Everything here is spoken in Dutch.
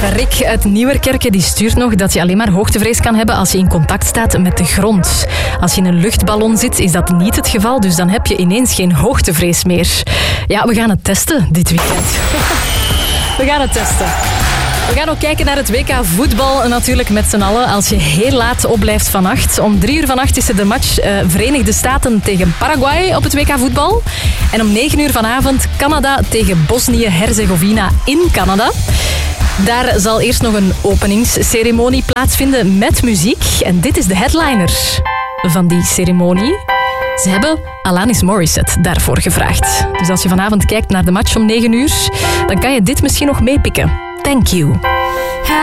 Rick uit Nieuwerkerke die stuurt nog dat je alleen maar hoogtevrees kan hebben als je in contact staat met de grond. Als je in een luchtballon zit, is dat niet het geval, dus dan heb je ineens geen hoogtevrees meer. Ja, we gaan het testen dit weekend. We gaan het testen. We gaan ook kijken naar het WK voetbal natuurlijk met z'n allen. Als je heel laat opblijft vannacht. Om 3:00 vannacht is er de match Verenigde Staten tegen Paraguay op het WK voetbal. En om 9:00 vanavond Canada tegen Bosnië-Herzegovina in Canada. Daar zal eerst nog een openingsceremonie plaatsvinden met muziek. En dit is de headliner van die ceremonie. Ze hebben Alanis Morissette daarvoor gevraagd. Dus als je vanavond kijkt naar de match om 9:00, dan kan je dit misschien nog meepikken. Thank you.